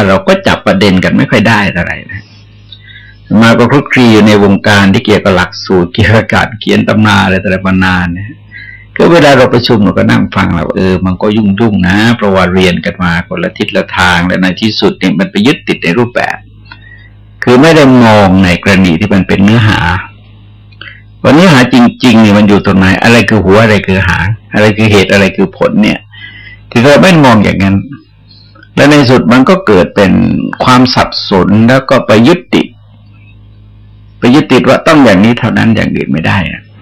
เราก็จับประเด็นกันไม่ค่อยได้อะไรนะมาก็คลุกคลีอยู่ในวงการที่เกี่ยวกับหลักสูตรเกี่ยวกับการเขียนตำราอะไรแต่ละมานานเนี่ยก็เวลาเราประชุมเราก็นั่งฟังเรามันก็ยุ่งนะเพราะว่าเรียนกันมาคนละทิศละทางและในที่สุดเนี่ยมันไปยึดติดในรูปแบบคือไม่ได้มองในกรณีที่มันเป็นเนื้อหาวันเนื้อหาจริงๆเนี่ยมันอยู่ตรงไหนอะไรคือหัวอะไรคือหางอะไรคือเหตุอะไรคือผลเนี่ยที่เราไม่มองอย่างนั้นและในสุดมันก็เกิดเป็นความสับสนแล้วก็ไปยึดติดว่าต้องอย่างนี้เท่านั้นอย่างอื่นไม่ได้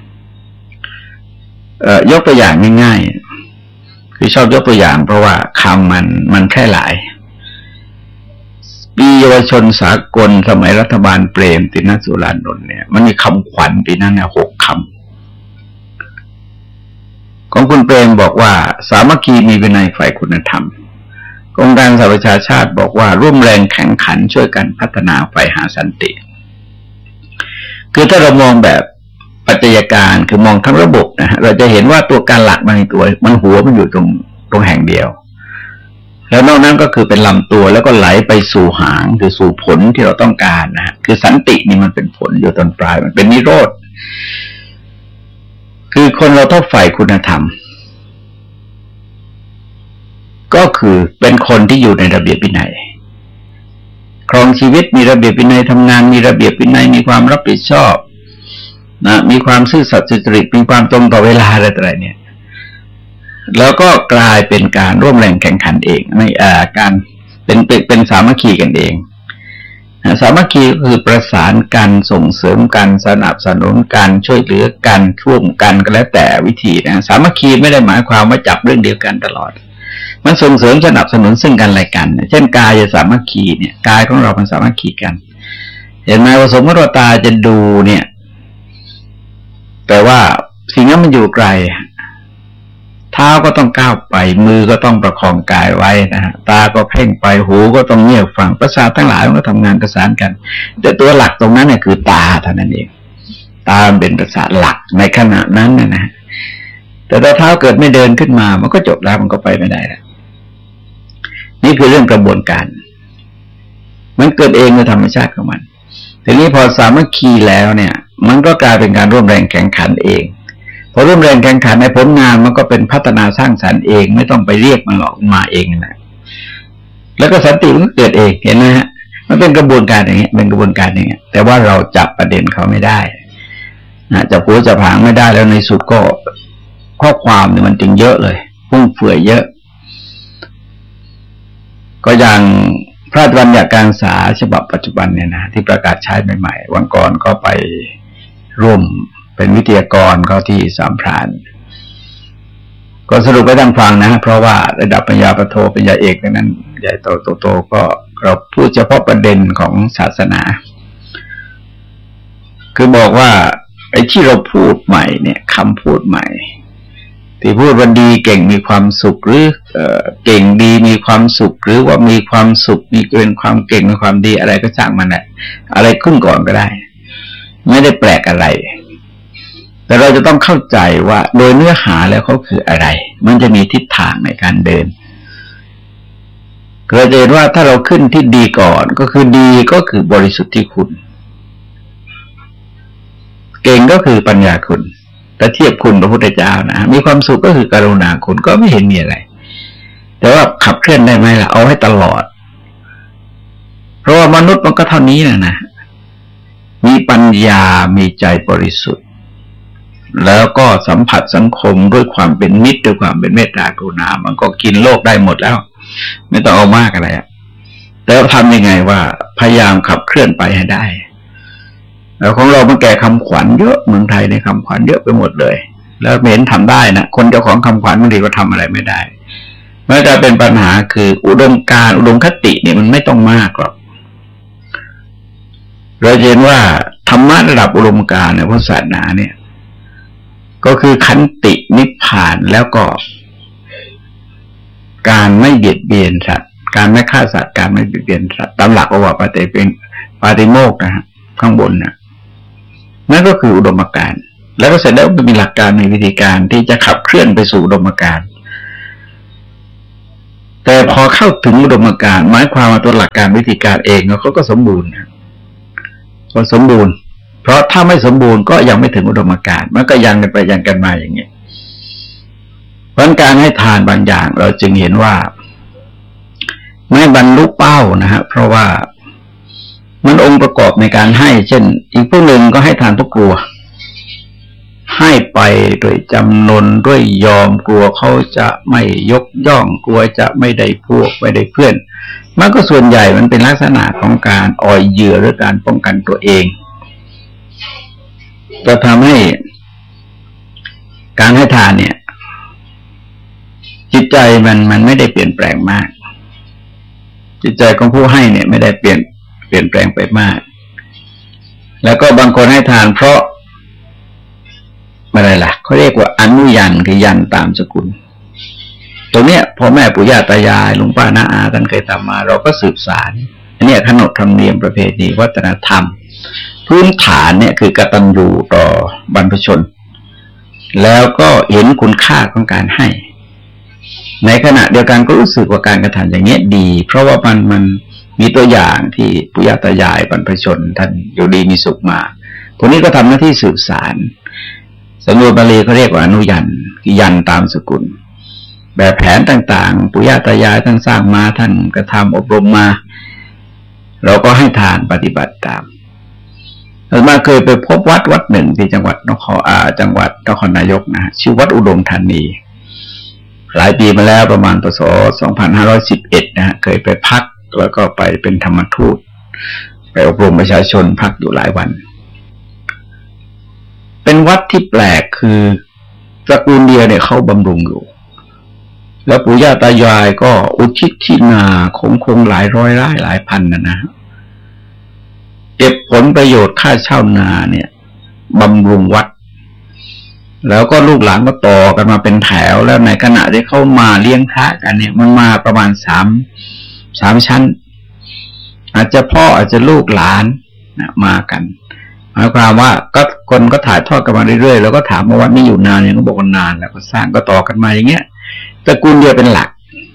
ยกตัวอย่างง่ายๆคือชอบยกตัวอย่างเพราะว่าคำมันแค่หลายปีเยาวชนสากลสมัยรัฐบาลเปรมติณสุรานนท์เนี่ยมันมีคำขวัญปีนั้นเนี่ย6 คำของคุณเปรมบอกว่าสามัคคีมีวินัยฝ่ายคุณธรรมองค์การสหประชาชาติบอกว่าร่วมแรงแข่งขันช่วยกันพัฒนาฝ่ายหาสันติคือถ้าเรามองแบบปัจจัยการคือมองทั้งระบบนะเราจะเห็นว่าตัวการหลักมันในตัวมันหัวมันอยู่ตรงแห่งเดียวแล้วนอกนั้นก็คือเป็นลำตัวแล้วก็ไหลไปสู่หางคือสู่ผลที่เราต้องการนะคือสันตินี่มันเป็นผลอยู่ตอนปลายมันเป็นนิโรธคือคนเราต้องฝ่ายคุณธรรมก็คือเป็นคนที่อยู่ในระเบียบวินัยครองชีวิตมีระเบียบวินัยทำงานมีระเบียบวินัยมีความรับผิดชอบนะมีความซื่อสัตย์สุจริตมีความตรงต่อเวลาอะไรเนี่ยแล้วก็กลายเป็นการร่วมแรงแข่งขันเองในการเป็นสามัคคีกันเองสามัคคีคือประสานกันส่งเสริมกันสนับสนุนกันช่วยเหลือกันร่วมกันก็แล้วแต่วิธีนะสามัคคีไม่ได้หมายความว่าจับเรื่องเดียวกันตลอดมันส่งเสริมสนับสนุนซึ่งกันและกันเช่นกายสามัคคีเนี่ยกายของเราเป็นสามัคคีกันเห็นไหมว่าสมมติว่าตาจะดูเนี่ยแต่ว่าสิ่งนั้นมันอยู่ไกลเท้าก็ต้องก้าวไปมือก็ต้องประคองกายไว้นะฮะตาก็เพ่งไปหูก็ต้องเงียบฟังประสาททั้งหลายมันก็ทำงานประสานกันแต่ตัวหลักตรงนั้นเนี่ยคือตาเท่านั้นเองตาเป็นประสาทหลักในขณะนั้นนะแต่ถ้าเท้าเกิดไม่เดินขึ้นมามันก็จบแล้วมันก็ไปไม่ได้แล้วนี่คือเรื่องกระบวนการมันเกิดเองในธรรมชาติของมันทีนี้พอสามัคคีแล้วเนี่ยมันก็กลายเป็นการร่วมแรงแข่งขันเองพอร่วมแรงแข่งขันในผลงานมันก็เป็นพัฒนาสร้างสรรค์เองไม่ต้องไปเรียกมันหรอกมาเองนะแล้วก็สันติมันก็เกิดเองเห็นไหมฮะมันเป็นกระบวนการอย่างเงี้ยเป็นกระบวนการอย่างเงี้ยแต่ว่าเราจับประเด็นเขาไม่ได้จับหัวจับหางไม่ได้แล้วในสุดก็ข้อความเนี่ยมันจึงเยอะเลยพุ่งเฟื่อยเยอะก็อย่างพระราชบัญญัติการศึกษาฉบับปัจจุบันเนี่ยนะที่ประกาศใช้ใหม่ๆวันก่อนก็ไปร่วมเป็นวิทยากรก็ที่สามพรานก็สรุปไปดังฟังนะเพราะว่าระดับปริญญาโทปริญญาเอกนั้นใหญ่โตก็เราพูดเฉพาะประเด็นของศาสนาคือบอกว่าไอ้ที่เราพูดใหม่เนี่ยคำพูดใหม่ที่พูดว่าดีเก่งมีความสุขหรือเก่งดีมีความสุขหรือว่ามีความสุขมีเกินความเก่งมีความดีอะไรก็ช่างมันแหละอะไรขึ้นก่อนก็ได้ไม่ได้แปลกอะไรแต่เราจะต้องเข้าใจว่าโดยเนื้อหาแล้วเขาคืออะไรมันจะมีทิศทางในการเดินเราจะเห็นว่าถ้าเราขึ้นที่ดีก่อนก็คือดีก็คือบริสุทธิ์ที่คุณเก่งก็คือปัญญาคุณแต่เทียบคุณพระพุทธเจ้านะมีความสุขก็คือกรุณาคุณก็ไม่เห็นมีอะไรแต่ว่าขับเคลื่อนได้ไหมล่ะเอาให้ตลอดเพราะว่ามนุษย์มันก็เท่านี้นะมีปัญญามีใจบริสุทธิ์แล้วก็สัมผัสสังคมด้วยความเป็นมิตรด้วยความเป็นเมตตากรุณามันก็กินโลกได้หมดแล้วไม่ต้องเอามากอะไรแต่ทำยังไงว่าพยายามขับเคลื่อนไปให้ได้แล้วของเรามันแก่คำขวัญเยอะเมืองไทยในคำขวัญเยอะไปหมดเลยแล้วไม่เห็นทำได้นะคนเจ้าของคำขวัญบางทีก็ทำอะไรไม่ได้มันจะเป็นปัญหาคืออุดมการณ์อุดมคติเนี่ยมันไม่ต้องมากหรอกเราเห็นว่าธรรมะระดับอุดมการณ์ในพุทธศาสนาเนี่ยก็คือขันตินิพพานแล้วก็การไม่เบียดเบียนสัตว์การไม่ฆ่าสัตว์การไม่เบียดเบียนสัตว์ตามหลักว่าปฏิโมกข์นะฮะข้างบนนะนั่นก็คืออุดมการณ์แล้วก็เสร็จแล้วมันมีหลักการมีวิธีการที่จะขับเคลื่อนไปสู่อุดมการณ์แต่พอเข้าถึงอุดมการณ์หมายความว่าตัวหลักการวิธีการเองเขาก็สมบูรณ์ก็สมบูรณ์เพราะถ้าไม่สมบูรณ์ก็ยังไม่ถึงอุดมการณ์มันก็ยังกันไปยังกันมาอย่างนี้เพราะการให้ทานบางอย่างเราจึงเห็นว่าไม่บรรลุเป้านะฮะเพราะว่ามันองค์ประกอบในการให้เช่นอีกผู้หนึ่งก็ให้ทานเพราะกลัวให้ไปโดยจำนนด้วยยอมกลัวเขาจะไม่ยกย่องกลัวจะไม่ได้พวกไม่ได้เพื่อนมันก็ส่วนใหญ่มันเป็นลักษณะของการอ่อยเหยื่อหรือการป้องกันตัวเองก็ทำให้การให้ทานเนี่ยจิตใจมันไม่ได้เปลี่ยนแปลงมากจิตใจของผู้ให้เนี่ยไม่ได้เปลี่ยนแปลงไปมากแล้วก็บางคนให้ทานเพราะอะไรล่ะเขาเรียกว่าอนุยันคือยันตามสกุลตรงเนี้ยพ่อแม่ปู่ย่าตายายลุงป้าน้าอาท่านเคยทำมาเราก็สืบสานอันนี้ขนบธรรมเนียมประเพณีวัฒนธรรมพื้นฐานเนี่ยคือกตัญญูต่อบรรพชนแล้วก็เห็นคุณค่าของการให้ในขณะเดียวกันก็รู้สึกว่าการกระทำอย่างนี้ดีเพราะว่ามันมีตัวอย่างที่ปู่ย่าตายายบรรพชนท่านอยู่ดีมีสุขมาพวกนี้ก็ทำหน้าที่สืบสานสำนวนบาลีเขาเรียกว่าอนุยันคือยันตามสกุลแบบแผนต่างๆปู่ย่าตายายท่านสร้างมาท่านกระทำอบรมมาเราก็ให้ทานปฏิบัติตามมาเคยไปพบวัดหนึ่งที่จังหวัดนครนายกนะชื่อวัดอุดมธานีหลายปีมาแล้วประมาณพศ2511นะฮะเคยไปพักแล้วก็ไปเป็นธรรมทูตไปอบรมประชาชนพักอยู่หลายวันเป็นวัดที่แปลกคือตระกูลเดียวเนี่ยเขาบำรุงอยู่แล้วปู่ย่าตายายก็อุทิศที่นาคงหลายร้อยไร่หลายพันนะเก็บผลประโยชน์ค่าเช่านาเนี่ยบำรุงวัดแล้วก็ลูกหลานก็ต่อกันมาเป็นแถวแล้วในขณะที่เขามาเลี้ยงพระกันเนี่ยมันมาประมาณสามชั้นอาจจะพ่ออาจจะลูกหลานมากันหมายความว่าก็คนก็ถ่ายทอดกันมาเรื่อยๆแล้วก็ถามว่าวัดนี้อยู่นานเนี่ยก็บอกว่านานแล้วก็สร้างก็ต่อกันมาอย่างเงี้ยตระกูลเดียวเป็นหลัก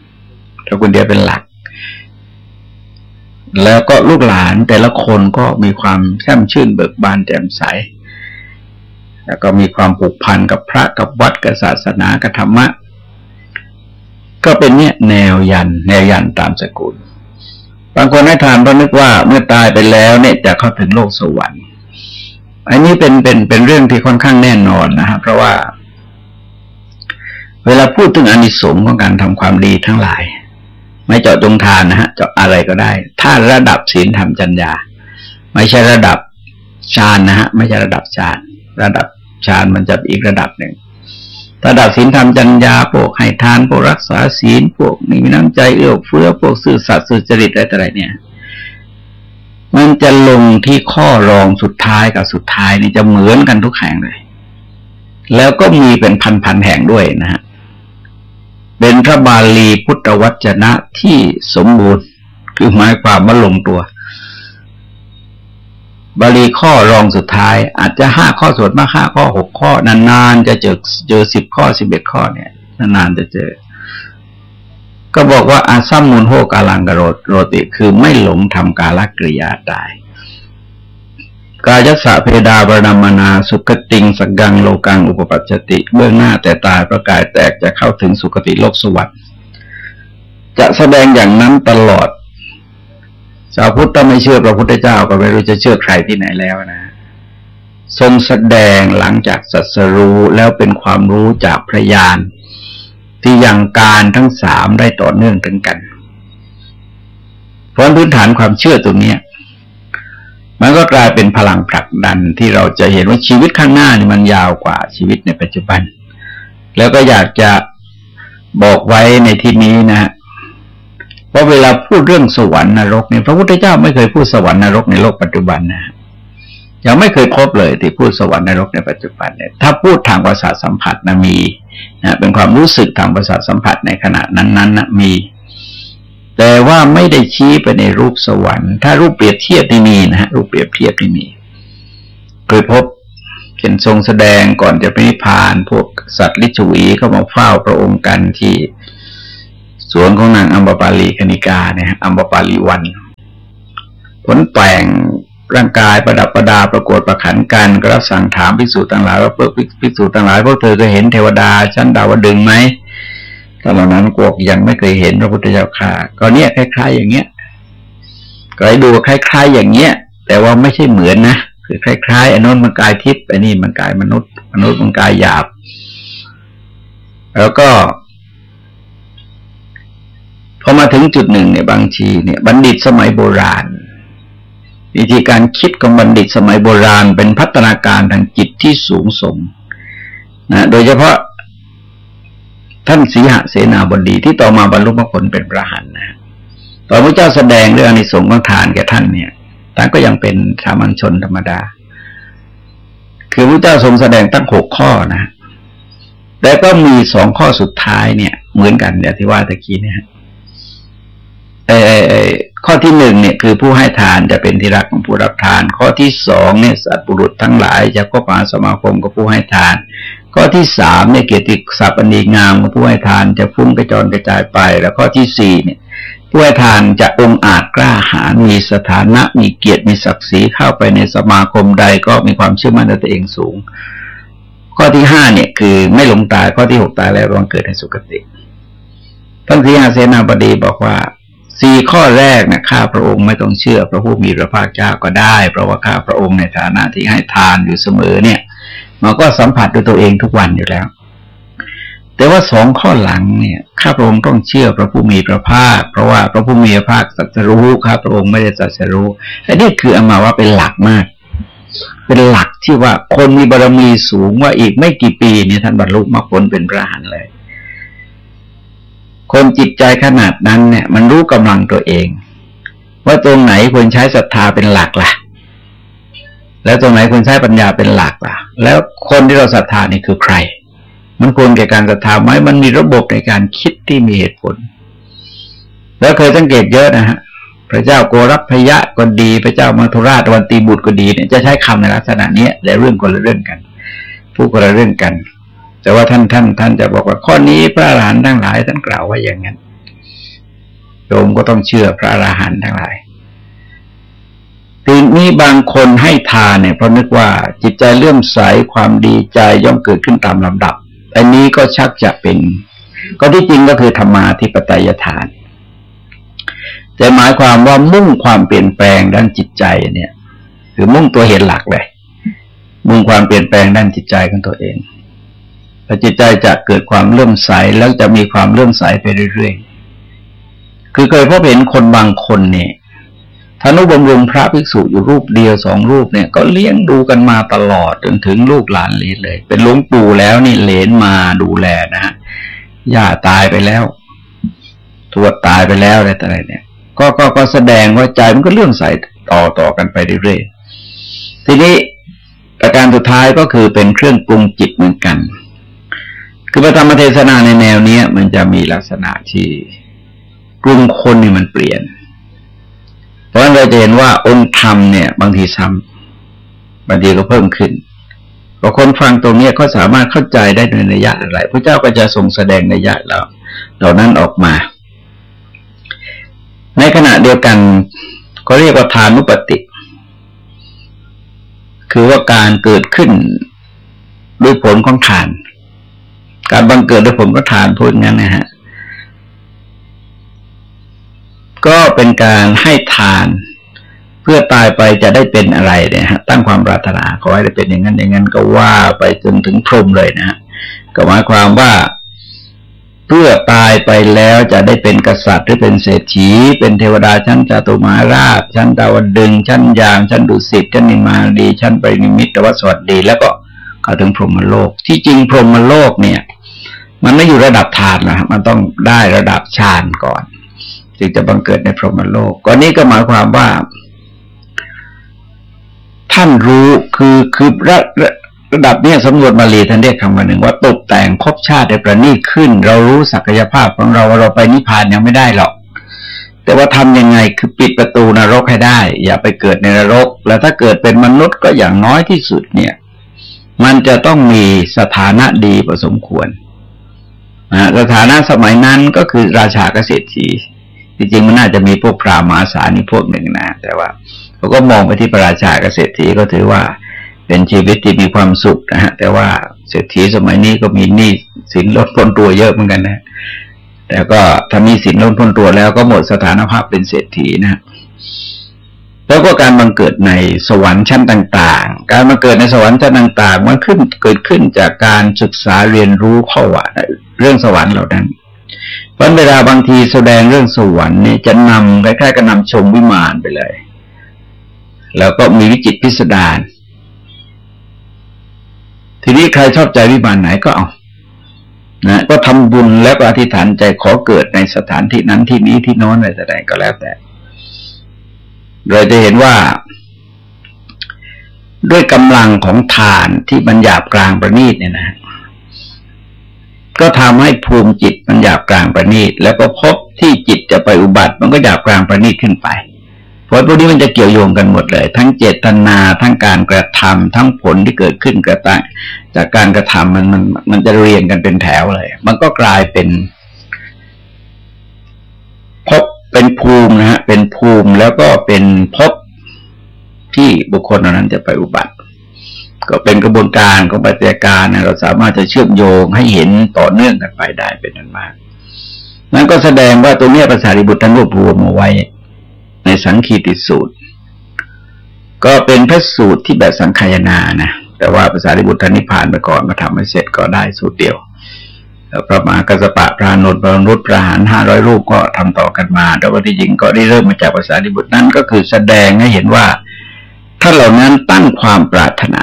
แล้วก็ลูกหลานแต่ละคนก็มีความแช่มชื่นเบิกบานแจ่มใสแล้วก็มีความผูกพันกับพระกับวัดกับศาสนากับธรรมะก็เป็นเนี่ยแนวยันตามสกุลบางคนให้ทานเพราะนึกว่าเมื่อตายไปแล้วเนี่ยจะเข้าถึงโลกสวรรค์อันนี้เป็นเรื่องที่ค่อนข้างแน่นอนนะฮะเพราะว่าเวลาพูดถึงอานิสงส์ของการทำความดีทั้งหลายไม่เจาะจงทานนะฮะเจาะอะไรก็ได้ถ้าระดับศีลธรรมจัญญาไม่ใช่ระดับฌานนะฮะไม่ใช่ระดับฌานระดับฌานมันจะอีกระดับหนึ่งระดับศีลธรรมจัญญาพวกให้ทานพวกรักษาศีลพวกมีน้ำใจเอื้อเฟื้อพวกซื่อสัตย์สุจริตอะไรเนี่ยมันจะลงที่ข้อรองสุดท้ายกับสุดท้ายนี่จะเหมือนกันทุกแห่งเลยแล้วก็มีเป็นพันแห่งด้วยนะฮะเป็นพระบาลีพุทธวจนะที่สมบูรณ์คือหมายความว่าลงตัวบาลีข้อรองสุดท้ายอาจจะ5ข้อส่วนมาก5ข้อ6ข้อนานๆจะเจอ10ข้อ11ข้อเนี่ยนานๆจะเจอก็บอกว่าอาซัมมุนโหกาลังกโรติคือไม่หลงทำกาลกริยาตายกายสะเพดาบรณมนาสุขติงสังกังโลกังอุปปัชชติเบื้องหน้าแต่ตายประกายแตกจะเข้าถึงสุคติโลกสวรรค์จะแสดงอย่างนั้นตลอดชาวพุทธไม่เชื่อพระพุทธเจ้าก็ไม่รู้จะเชื่อใครที่ไหนแล้วนะทรงแสดงหลังจากตรัสรู้แล้วเป็นความรู้จากพระญาณที่ยังการทั้ง3ได้ต่อเนื่องถึงกันเพราะพื้นฐานความเชื่อตรงนี้มันก็กลายเป็นพลังผลักดันที่เราจะเห็นว่าชีวิตข้างหน้านี่มันยาวกว่าชีวิตในปัจจุบันแล้วก็อยากจะบอกไว้ในที่นี้นะฮะเพราะเวลาพูดเรื่องสวรรค์นรกเนี่ยพระพุทธเจ้าไม่เคยพูดสวรรค์นรกในโลกปัจจุบันนะยังไม่เคยพบเลยที่พูดสวรรค์นรกในปัจจุบันเนี่ยถ้าพูดทางประสาทสัมผัสนะมีนะเป็นความรู้สึกทางประสาทสัมผัสในขณะนั้นนะมีแต่ว่าไม่ได้ชี้ไปในรูปสวรรค์ถ้ารูปเปรียบเทียบที่มีนะฮะรูปเปรียบเทียบที่มีเคยพบเห็นทรงแสดงก่อนจะไปนิพพานพวกสัตว์ลิชวีเข้ามาเฝ้าพระองค์กันที่สวนของนางอัมบปาลีคณิกาเนี่ยอัมบปาลีวันผลแต่งร่างกายประดับประดาประกวดประขันกันก็รับสั่งถามภิกษุทั้งหลายว่าภิกษุทั้งหลายพวกเธอเคยเห็นเทวดาชั้นดาวดึงส์ไหมท่านเหล่านั้นกวกยังไม่เคยเห็นพระพุทธเจ้าค่ะก็เนี่ยคล้ายๆอย่างเงี้ยก็ให้ดูคล้ายๆอย่างเงี้ยแต่ว่าไม่ใช่เหมือนนะคือคล้ายๆอันนู้นมันกายทิพย์อันนี้มันกายมนุษย์มันกายหยาบแล้วก็พอมาถึงจุดหนึ่งเนี่ยบางทีเนี่ยบัณฑิตสมัยโบราณวิธีการคิดของบัณฑิตสมัยโบราณเป็นพัฒนาการทางจิตที่สูงส่งนะโดยเฉพาะท่านสีหเสนาบดีที่ต่อมาบรรลุมรรคผลเป็นพระอรหันต์นะตอนพระเจ้าแสดงเรื่องอานิสงส์ของทานแก่ท่านเนี่ยท่านก็ยังเป็นสามัญชนธรรมดาคือพระเจ้าทรงแสดงตั้ง6 ข้อนะแต่ก็มี2 ข้อสุดท้ายเนี่ยเหมือนกันอย่างที่ว่าตะกี้เนี่ยข้อที่1เนี่ยคือผู้ให้ทานจะเป็นที่รักของผู้รับทานข้อที่2เนี่ยสัตว์บุรุษทั้งหลายจะคบหาสมาคมกับผู้ให้ทานข้อที่3เนี่ยเกียรติศัพท์อันดีงามของผู้ให้ทานจะฟุ้งกระจรกระจายไปแล้วข้อที่4เนี่ยผู้ให้ทานจะองอาจกล้าหาญมีสถานะมีเกียรติมีศักดิ์ศรีเข้าไปในสมาคมใดก็มีความเชื่อมั่นในตัวเองสูงข้อที่5เนี่ยคือไม่หลงตายข้อที่6ตายแล้วบังเกิดในสุคติท่านสีหเสนาบดีบอกว่า4 ข้อแรกนะข้าพระองค์ไม่ต้องเชื่อพระผู้มีพระภาคเจ้าก็ได้เพราะว่าข้าพระองค์ในฐานะที่ให้ทานอยู่เสมอเนี่ยมันก็สัมผัสด้วยตัวเองทุกวันอยู่แล้วแต่ว่า2 ข้อหลังเนี่ยข้าพระองค์ต้องเชื่อพระผู้มีพระภาคเพราะว่าพระผู้มีพระภาคตรัสรู้ข้าพระองค์ไม่ได้ตรัสรู้อันนี้คือเอามาว่าเป็นหลักมากเป็นหลักที่ว่าคนมีบารมีสูงว่าอีกไม่กี่ปีเนี่ยท่านบรรลุมรรคผลเป็นพระอรหันต์เลยคนจิตใจขนาดนั้นเนี่ยมันรู้กำลังตัวเองว่าตรงไหนควรใช้ศรัทธาเป็นหลักล่ะแล้วตรงไหนควรใช้ปัญญาเป็นหลักล่ะแล้วคนที่เราศรัทธานี่คือใครมันควรแก่การศรัทธาไหมมันมีระบบในการคิดที่มีเหตุผลแล้วเคยสังเกตเยอะนะฮะพระเจ้าโกรัพพยะก็ดีพระเจ้ามัทุราชวันตีบุตรก็ดีเนี่ยจะใช้คำในลักษณะนี้แต่เรื่องคนละเรื่องกันพูดคนละเรื่องกันแต่ว่าท่านจะบอกว่าข้อนี้พระอรหันต์ทั้งหลายท่านกล่าวว่าอย่างนั้นโยมก็ต้องเชื่อพระอรหันต์ทั้งหลายทีนี้บางคนให้ทานเนี่ยเพราะนึกว่าจิตใจเลื่อมใสความดีใจย่อมเกิดขึ้นตามลำดับอันนี้ก็ชักจะเป็นก็ที่จริงก็คือธรรมาธิปไตยทานแต่หมายความว่ามุ่งความเปลี่ยนแปลงด้านจิตใจเนี่ยคือมุ่งตัวเหตุหลักเลยมุ่งความเปลี่ยนแปลงด้านจิตใจของตัวเองพอจิตใจจะเกิดความเลื่อมใสแล้วจะมีความเลื่อมใสไปเรื่อยๆคือเคยพบเห็นคนบางคนเนี่ยทนุบำรุงพระภิกษุอยู่รูปเดียว2 รูปเนี่ยก็เลี้ยงดูกันมาตลอดจนถึงลูกหลานเหลนเลยเป็นหลวงปู่แล้วนี่เหลนมาดูแลนะฮะย่าตายไปแล้วทวดตายไปแล้วอะไรเนี่ยก็แสดงว่าใจมันก็เลื่อมใสต่อกันไปเรื่อยๆทีนี้ประการสุดท้ายก็คือเป็นเครื่องปรุงจิตเหมือนกันคือพระธรรมเทศนาในแนวนี้มันจะมีลักษณะที่กลุ่มคนนี่มันเปลี่ยนเพราะฉะนั้นเราจะเห็นว่าองค์ธรรมเนี่ยบางทีซ้ำบางทีก็เพิ่มขึ้นพอคนฟังตรงนี้ก็สามารถเข้าใจได้ในนัยยะอะไรพระเจ้าก็จะทรงแสดงนัยยะเหล่านั้นออกมาในขณะเดียวกันก็เรียกว่าทานุปติคือว่าการเกิดขึ้นด้วยผลของทานการบังเกิดด้วยผลของทานพูดงั้นนะฮะก็เป็นการให้ทานเพื่อตายไปจะได้เป็นอะไรเนี่ยฮะตั้งความปรารถนาขอให้ได้เป็นอย่างนั้นก็ว่าไปจนถึงพรหมเลยนะฮะก็หมายความว่าเพื่อตายไปแล้วจะได้เป็นกษัตริย์หรือเป็นเศรษฐีเป็นเทวดาชั้นจตุมาราชชั้นดาวดึงส์ชั้นยามชั้นดุสิตชั้นนิมาดีชั้นปรินิมิตวสวัสดีแล้วก็เข้าถึงพรหมโลกที่จริงพรหมโลกเนี่ยมันไม่อยู่ระดับฌานนะมันต้องได้ระดับฌานก่อนจึงจะบังเกิดในพรหมโลกก็นี้ก็หมายความว่าท่านรู้คือระดับนี้สำรวจบาลีท่านเรียกคำว่าหนึ่งว่าตกแต่งภพชาติได้ประณีตขึ้นเรารู้ศักยภาพของเราว่าเราไปนิพพานยังไม่ได้หรอกแต่ว่าทำยังไงคือปิดประตูนรกให้ได้อย่าไปเกิดในนรกแล้วถ้าเกิดเป็นมนุษย์ก็อย่างน้อยที่สุดเนี่ยมันจะต้องมีสถานะดีพอสมควรสถานะสมัยนั้นก็คือราชาเกษตรทีจริงๆมันน่าจะมีพวกพราหมณ์มหาศาลนี่พวกหนึ่งนะแต่ว่าเขาก็มองไปที่พระราชาเกษตรทีก็ถือว่าเป็นชีวิตที่มีความสุขนะฮะแต่ว่าเศรษฐีสมัยนี้ก็มีหนี้สินล้นพ้นตัวเยอะเหมือนกันนะแต่ก็ถ้ามีสินล้นพ้นตัวแล้วก็หมดสถานภาพเป็นเศรษฐีนะแล้วก็การบังเกิดในสวรรค์ชั้นต่างๆการบังเกิดในสวรรค์ชั้นต่างๆมันเกิดขึ้นจากการศึกษาเรียนรู้เข้าว่าเรื่องสวรรค์เหล่านั้นเพราะเวลาบางทีแสดงเรื่องสวรรค์เนี่ยจะนำคล้ายๆกับนำชมวิมานไปเลยแล้วก็มีวิจิตรพิสดารทีนี้ใครชอบใจวิมานไหนก็เอานะก็ทำบุญแล้วก็อธิษฐานใจขอเกิดในสถานที่นั้นที่นี้ที่โน้นอะไรแต่ก็แล้วแต่เราจะเห็นว่าด้วยกำลังของทานที่มันหยาบกลางประณีตเนี่ยนะก็ทำให้ภูมิจิตมันหยาบกลางประณีตแล้วก็พบที่จิตจะไปอุบัติมันก็หยาบกลางประณีตขึ้นไปเพราะพวกนี้มันจะเกี่ยวโยงกันหมดเลยทั้งเจตนาทั้งการกระทำทั้งผลที่เกิดขึ้นกระตั้งจากการกระทำมันจะเรียงกันเป็นแถวเลยมันก็กลายเป็นพบเป็นภูมินะฮะเป็นภูมิแล้วก็เป็นภพที่บุคคลเหล่านั้นจะไปอุบัติก็เป็นกระบวนการของปัจจัยการนะเราสามารถจะเชื่อมโยงให้เห็นต่อเนื่องกันไปได้เป็นอันมากนั่นก็แสดงว่าตัวนี้พระสารีบุตรท่านรวบรวมเอาไว้ในสังคีติสูตรก็เป็นพระสูตรที่แบบสังคายนานะแต่ว่าพระสารีบุตรท่านนิพพานไปก่อนมาทำให้เสร็จก็ได้สูตรเดียวแล้วพระมหากัสสปะพระอานนท์พระอนุตพระอรหันต์500 รูปก็ทำต่อกันมาแต่ว่าที่จริงก็ได้เริ่มมาจากพระสารีบุตรนั้นก็คือแสดงให้เห็นว่าท่านเหล่านั้นตั้งความปรารถนา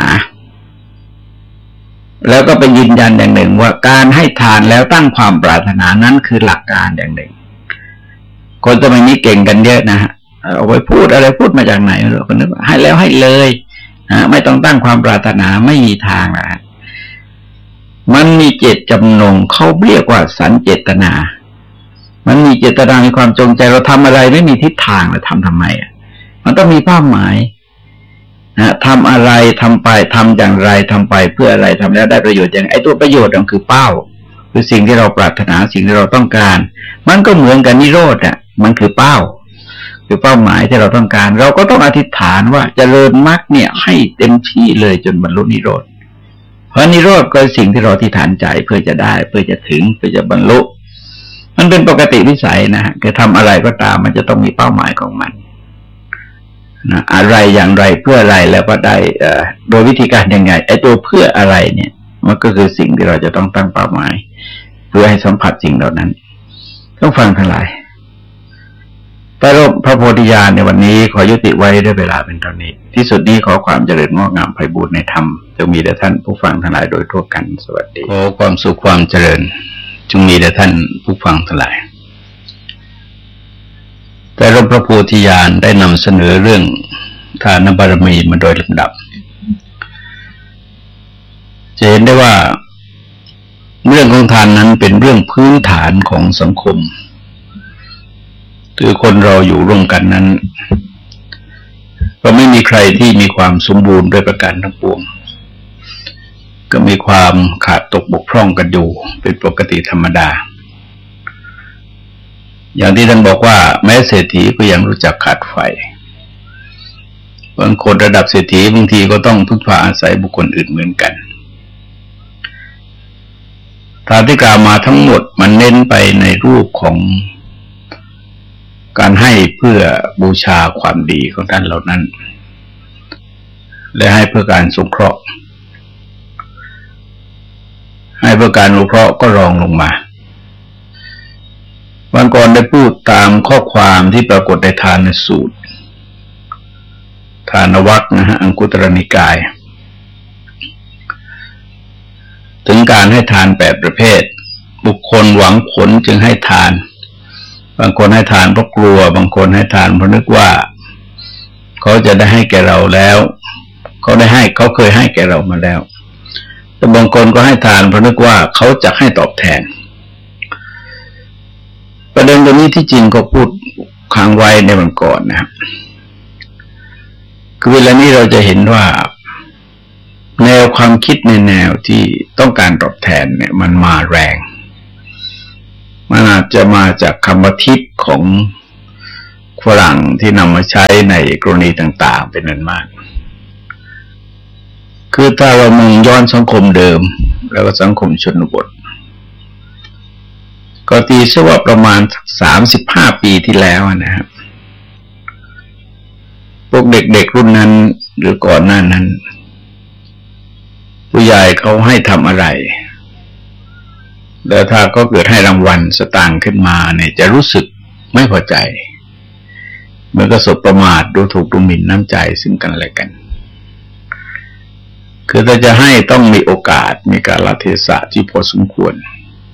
แล้วก็เป็นยืนยันอย่างหนึ่งว่าการให้ทานแล้วตั้งความปรารถนานั้นคือหลักการอย่างหนึ่งคนสมัยนี้เก่งกันเยอะนะฮะเอาไว้พูดอะไรพูดมาจากไหนเราก็นึกว่าให้แล้วให้เลยนะไม่ต้องตั้งความปรารถนาไม่มีทางนะมันมีเจตจำนงเขาเรียกว่าสัญเจตนามันมีเจตนามีความจงใจเราทำอะไรไม่มีทิศทางเราทำไมอ่ะมันต้องมีเป้าหมายนะทำอะไรทำไปทำอย่างไรทำไปเพื่ออะไรทำแล้วได้ประโยชน์อย่างไอ้ตัวประโยชน์มันคือเป้าคือสิ่งที่เราปรารถนาสิ่งที่เราต้องการมันก็เหมือนกับนิโรธอ่ะมันคือเป้าคือเป้าหมายที่เราต้องการเราก็ต้องอธิษฐานว่าเจริญมรรคเนี่ยให้เต็มที่เลยจนบรรลุนิโรธเพราะนิโรธก็สิ่งที่เราอธิษฐานใจเพื่อจะได้เพื่อจะถึงเพื่อจะบรรลุมันเป็นปกติวิสัยนะฮะคือทำอะไรก็ตามมันจะต้องมีเป้าหมายของมันนะอะไรอย่างไรเพื่ออะไรแล้วก็ได้โดยวิธีการยังไงไอ้ตัวเพื่ออะไรเนี่ยมันก็คือสิ่งที่เราจะต้องตั้งเป้าหมายเพื่อให้สัมผัสสิ่งเหล่านั้นต้องฟังทั้งหลายพระโพธิญาณในวันนี้ขอยุติไว้ด้วยเวลาเป็นเท่านี้ที่สุดนี้ขอความเจริญงอกงามไพบูรย์ในธรรมจงมีแด่ท่านผู้ฟังทั้งหลายโดยทั่วกันสวัสดีขอความสุขความเจริญจงมีแด่ท่านผู้ฟังทั้งหลายแต่พระโพธิญาณได้นำเสนอเรื่องทานบารมีมาโดยลำดับจะเห็นได้ว่าเรื่องของทานนั้นเป็นเรื่องพื้นฐานของสังคมคือคนเราอยู่ร่วมกันนั้นก็ไม่มีใครที่มีความสมบูรณ์ด้วยประการทั้งปวงก็มีความขาดตกบกพร่องกันอยู่เป็นปกติธรรมดาอย่างที่ท่านบอกว่าแม้เศรษฐีก็ยังรู้จักขาดไฟบางคนระดับเศรษฐีบางทีก็ต้องพึ่งพาอาศัยบุคคลอื่นเหมือนกันทานที่กล่าวมาทั้งหมดมันเน้นไปในรูปของการให้เพื่อบูชาความดีของท่านเหล่านั้นและให้เพื่อการสงเคราะห์ให้เพื่อการอนุเคราะห์ก็รองลงมาวันก่อนได้พูดตามข้อความที่ปรากฏในทานสูตรทานวรรคนะฮะอังคุตรนิกายถึงการให้ทาน8ประเภทบุคคลหวังผลจึงให้ทานบางคนให้ทานเพราะกลัวบางคนให้ทานเพราะนึกว่าเขาจะได้ให้แก่เราแล้วเขาเคยให้แก่เรามาแล้วแต่บางคนก็ให้ทานเพราะนึกว่าเขาจะให้ตอบแทนประเด็นตรงนี้ที่จริงก็พูดค้างไว้ในวันก่อนนะครับคือเวลานี้เราจะเห็นว่าแนวความคิดในแนวที่ต้องการตอบแทนเนี่ยมันมาแรงมันอาจจะมาจากคำว่าทิพย์ของฝรั่งที่นำมาใช้ในกรณีต่างๆเป็นอันมากคือถ้าเรามองย้อนสังคมเดิมแล้วก็สังคมชนบทก็ตีซะว่าประมาณ35 ปีที่แล้วนะครับพวกเด็กๆรุ่นนั้นหรือก่อนหน้านั้นผู้ใหญ่เขาให้ทำอะไรแล้วถ้าก็เกิดให้รางวัลสตางค์ขึ้นมาเนี่ยจะรู้สึกไม่พอใจเหมือนกับสบประมาทดูถูกดูหมิ่นน้ำใจซึ่งกันและกันคือถ้าจะให้ต้องมีโอกาสมีกาลเทศะที่พอสมควร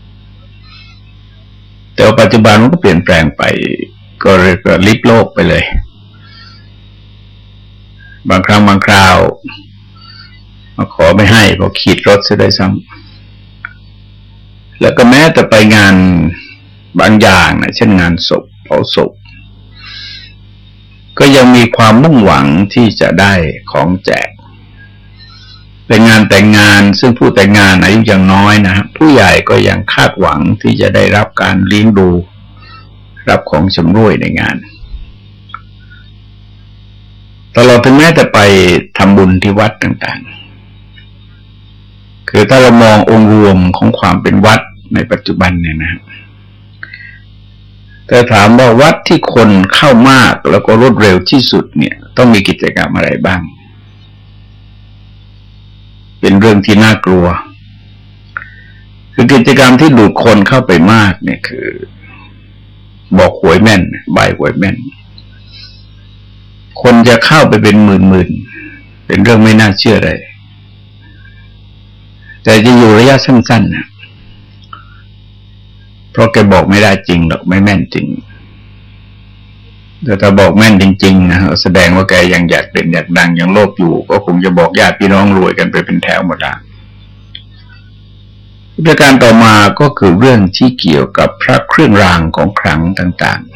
แต่ปัจจุบันมันก็เปลี่ยนแปลงไปก็เรียกว่าลิบโลกไปเลยบางครั้งบางคราวมาขอไม่ให้ก็ขีดรถเสียได้ซ้ำแล้วก็แม้แต่ไปงานบางอย่างนะเช่นงานศพเผาศพก็ยังมีความมุ่งหวังที่จะได้ของแจกเป็นงานแต่งงานซึ่งผู้แต่งงานอายุยังน้อยนะผู้ใหญ่ก็ยังคาดหวังที่จะได้รับการเลี้ยงดูรับของชำร่วยในงานตลอดถึงแม้แต่ไปทำบุญที่วัดต่างๆคือถ้าเรามององค์รวมของความเป็นวัดในปัจจุบันเนี่ยนะแต่ถามว่าวัดที่คนเข้ามากแล้วก็รวดเร็วที่สุดเนี่ยต้องมีกิจกรรมอะไรบ้างเป็นเรื่องที่น่ากลัวคือกิจกรรมที่ดูดคนเข้าไปมากเนี่ยคือบอกหวยแม่นใบหวยแม่นคนจะเข้าไปเป็นหมื่นๆเป็นเรื่องไม่น่าเชื่อเลยแต่จะอยู่ระยะสั้นๆนะเพราะแกบอกไม่ได้จริงหรอกไม่แม่นจริงแต่ถ้าบอกแม่นจริงๆนะแสดงว่าแกยังอยากเด่นอยากดังยังโลภอยู่ก็คงจะบอกญาติพี่น้องรวยกันไปเป็นแถวหมดละประการต่อมาก็คือเรื่องที่เกี่ยวกับพระเครื่องรางของขลังต่าง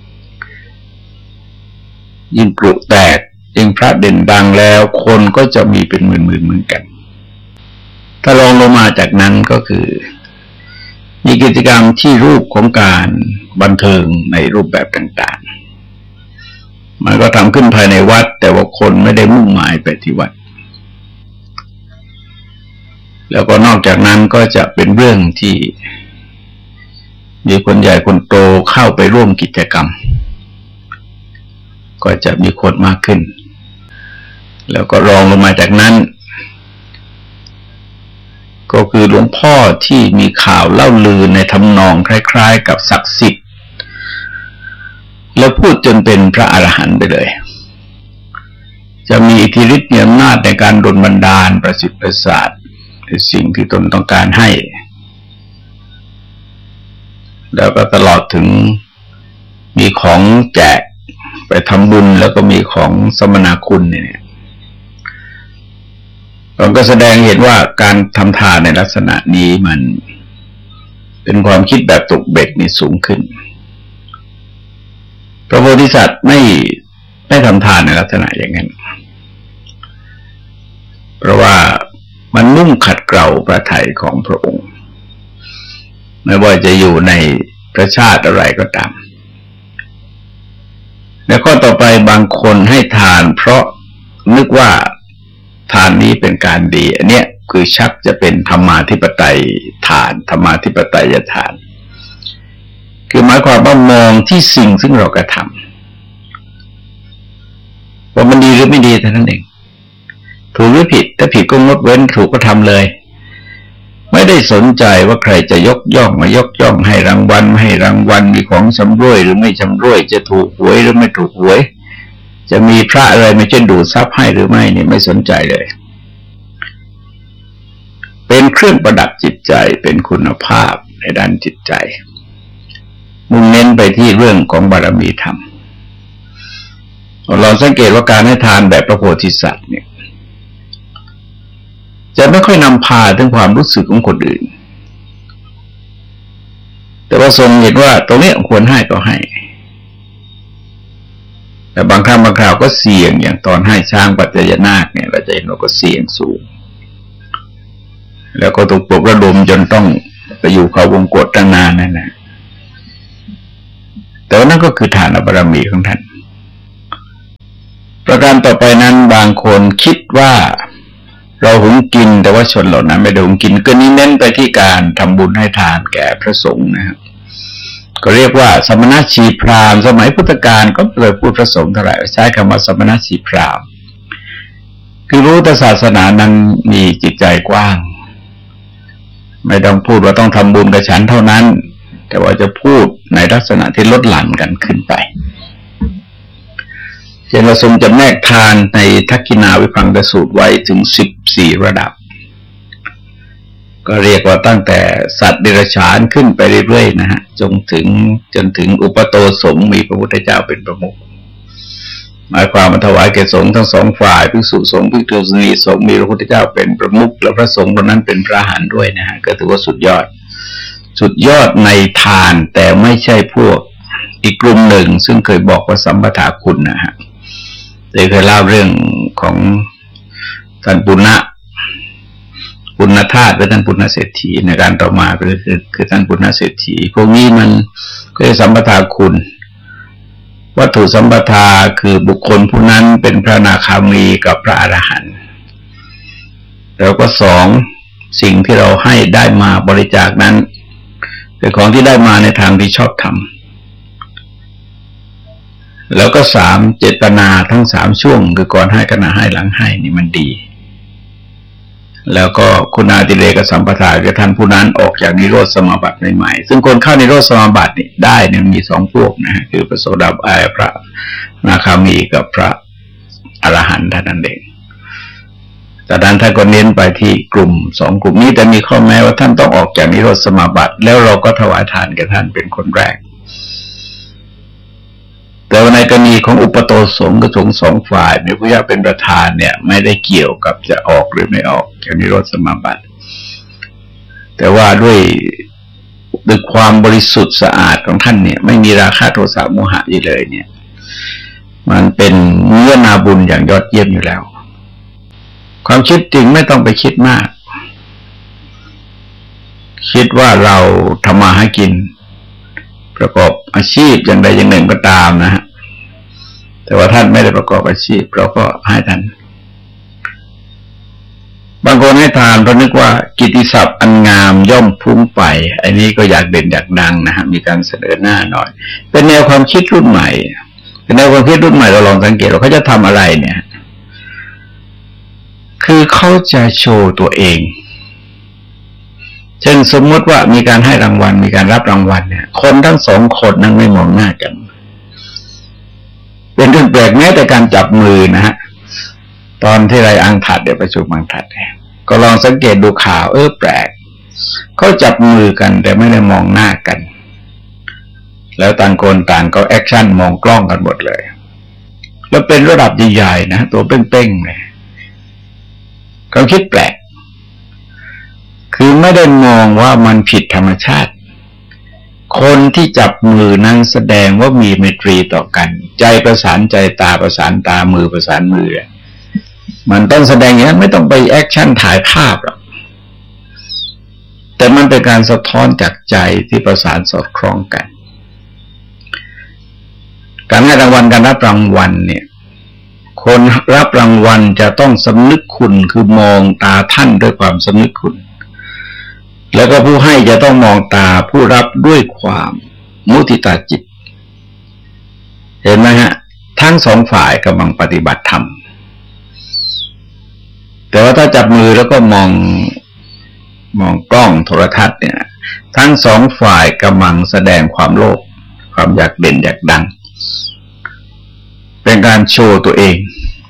ๆยิ่งกรุแตกยิ่งพระเด่นดังแล้วคนก็จะมีเป็นหมื่นๆเหมือนกันถ้าลองลงมาจากนั้นก็คือมีกิจกรรมที่รูปของการบันเทิงในรูปแบบต่างๆมันก็ทำขึ้นภายในวัดแต่ว่าคนไม่ได้มุ่งหมายไปที่วัดแล้วก็นอกจากนั้นก็จะเป็นเรื่องที่มีคนใหญ่คนโตเข้าไปร่วมกิจกรรมก็จะมีคนมากขึ้นแล้วก็รองลงมาจากนั้นก็คือหลวงพ่อที่มีข่าวเล่าลือในทำนองคล้ายๆกับศักดิ์สิทธิ์แล้วพูดจนเป็นพระอรหันต์ไปเลยจะมีอิทธิฤทธิ์มีอำนาจในการดลบันดาลประสิทธิ์ประสาทในสิ่งที่ตนต้องการให้แล้วก็ตลอดถึงมีของแจกไปทำบุญแล้วก็มีของสมนาคุณเนี่ยมันก็แสดงเห็นว่าการทำทานในลักษณะนี้มันเป็นความคิดแบบตกเบ็ดนี่สูงขึ้นพระโพธิสัตว์ไม่ทำทานในลักษณะอย่างนั้นเพราะว่ามันมุ่งขัดเกลาพระทัยของพระองค์ไม่ว่าจะอยู่ในประชาติอะไรก็ตามแล้วก็ต่อไปบางคนให้ทานเพราะนึกว่าทานนี้เป็นการดีอันเนี้ยคือชักจะเป็นธรรมาธิปไตยทานธรรมาธิปไตยทานคือหมายความว่ามองที่สิ่งซึ่งเรากระทำว่ามันดีหรือไม่ดีเท่านั้นเองถูกหรือผิดถ้าผิดก็งดเว้นถูกก็ทำเลยไม่ได้สนใจว่าใครจะยกย่องมายกย่องให้รางวัลไม่ให้รางวัลมีของชำร่วยหรือไม่ชำร่วยจะถูกหวยหรือไม่ถูกหวยจะมีพระอะไรมาเช่นดูดทรัพย์ให้หรือไม่เนี่ยไม่สนใจเลยเป็นเครื่องประดับจิตใจเป็นคุณภาพในด้านจิตใจมุ่งเน้นไปที่เรื่องของบารมีธรรมเราสังเกตว่าการให้ทานแบบพระโพธิสัตว์เนี่ยจะไม่ค่อยนำพาถึงความรู้สึกของคนอื่นแต่ว่าทรงเห็นว่าตรงนี้ควรให้ก็ให้แต่บางครั้งบางคราวก็เสี่ยงอย่างตอนให้ช้างปัจจยนาคเนี่ยเราจะเห็นว่าก็เสี่ยงสูงแล้วก็ถูกปลุกระดมจนต้องไปอยู่เขาวงกฏตั้งนานนั่นแหละแต่ว่านั่นก็คือฐานบารมีของท่านประการต่อไปนั้นบางคนคิดว่าเราหุงกินแต่ว่าชนเหล่านั้นไม่ได้หุงกินก็นี้เน้นไปที่การทำบุญให้ทานแก่พระสงฆ์นะครับก็เรียกว่าสมณชีพราหมณ์สมัยพุทธกาลก็เลยพูดพระสงฆ์เท่าไหร่ใช้คำว่าสมณชีพราหมณ์คือรู้แต่ศาสนานั้นมีจิตใจกว้างไม่ต้องพูดว่าต้องทำบุญกับฉันเท่านั้นแต่ว่าจะพูดในลักษณะที่ลดหลั่นกันขึ้นไปเช่นเราทรงจำแนกทานในทักขินาวิภังคสูตรไว้ถึง14ระดับก็เรียกว่าตั้งแต่สัตว์เดรัจฉานขึ้นไปเรื่อยๆนะฮะจนถึงอุปโตสงฆ์มีพระพุทธเจ้าเป็นประมุขหมายความว่าถวายแก่สงฆ์ทั้งสองฝ่ายภิกษุสงฆ์ภิกษุณีสงฆ์มีพระพุทธเจ้าเป็นประมุขและพระสงฆ์เหล่านั้นเป็นพระอรหันต์ด้วยนะฮะก็ถือว่าสุดยอดในทานแต่ไม่ใช่พวกอีกกลุ่มหนึ่งซึ่งเคยบอกว่าสัมปทาคุณนะฮะได้เคยเล่าเรื่องของท่านปุณณธาตุและท่านปุณณเศรษฐีในการต่อมาคือท่านปุณณเศรษฐีพวกนี้มันก็จะสัมปทาคุณวัตถุสัมปทาคือบุคคลผู้นั้นเป็นพระอนาคามีกับพระอรหันต์แล้วก็สองสิ่งที่เราให้ได้มาบริจาคนั้นเป็นของที่ได้มาในทางที่ชอบธรรมแล้วก็สามเจตนาทั้ง3ช่วงคือก่อนให้ขณะให้หลังให้นี่มันดีแล้วก็คุณาติเรกสัมปทาคือท่านผู้นั้นออกจากนิโรธสมาบัติใหม่ๆซึ่งคนเข้านิโรธสมาบัตินี่ได้เนี่ยมี2พวกนะฮะคือพระโสดาบันพระอนาคามีกับพระอรหันต์เท่านั้นเองแต่ด้านท่านก็เน้นไปที่กลุ่ม2กลุ่มนี้แต่มีข้อแม้ว่าท่านต้องออกจากนิโรธสมาบัติแล้วเราก็ถวายทานแก่ท่านเป็นคนแรกแต่ในกรณีของอุปโตสงฆ์กับสงฆ์สองฝ่ายมีพระเจ้าเป็นประธานเนี่ยไม่ได้เกี่ยวกับจะออกหรือไม่ออกจากนิโรธสมาบัติแต่ว่าด้วยความบริสุทธิ์สะอาดของท่านเนี่ยไม่มีราคะโทสะโมหะอยู่เลยเนี่ยมันเป็นเนื้อนาบุญอย่างยอดเยี่ยมอยู่แล้วความคิดจริงไม่ต้องไปคิดมากคิดว่าเราทำมาหากินประกอบอาชีพอย่างใดอย่างหนึ่งก็ตามนะฮะแต่ว่าท่านไม่ได้ประกอบอาชีพเราก็ให้ท่านบางคนให้ทานเพราะนึกว่ากิตติศัพท์อันงามย่อมพุ่งไปอันนี้ก็อยากเด่นอยากดังนะฮะมีการเสนอหน้าหน่อยเป็นแนวความคิดรุ่นใหม่เป็นแนวความคิดรุ่นใหม่เราลองสังเกตว่าเขาจะทำอะไรเนี่ยคือเขาจะโชว์ตัวเองเช่นสมมติว่ามีการให้รางวัลมีการรับรางวัลเนี่ยคนทั้งสองคนนั้นไม่มองหน้ากันเป็นเรื่องแปลกแม้แต่การจับมือนะฮะตอนที่ไรอังถัดเดี๋ยวประชุมอังถัดเนี่ยก็ลองสังเกตดูข่าวแปลกเขาจับมือกันแต่ไม่ได้มองหน้ากันแล้วต่างคนต่างก็แอคชั่นมองกล้องกันหมดเลยแล้วเป็นระดับใหญ่ๆนะตัวเป้งๆเลยเขาคิดแปลกคือไม่ได้มองว่ามันผิดธรรมชาติคนที่จับมือนั้นแสดงว่ามีไมตรีต่อกันใจประสานใจตาประสานตามือประสานมือมันต้องแสดงอย่างนั้นไม่ต้องไปแอคชั่นถ่ายภาพหรอกแต่มันเป็นการสะท้อนจากใจที่ประสานสอดคล้องกันการให้รางวัลการรับรางวัลเนี่ยคนรับรางวัลจะต้องสำนึกคุณคือมองตาท่านด้วยความสำนึกคุณแล้วก็ผู้ให้จะต้องมองตาผู้รับด้วยความมุทิตาจิตเห็นไหมฮะทั้งสองฝ่ายกำลังปฏิบัติธรรมแต่ว่าถ้าจับมือแล้วก็มองกล้องโทรทัศน์เนี่ยทั้งสองฝ่ายกำลังแสดงความโลภความอยากเด่นอยากดังเป็นการโชว์ตัวเอง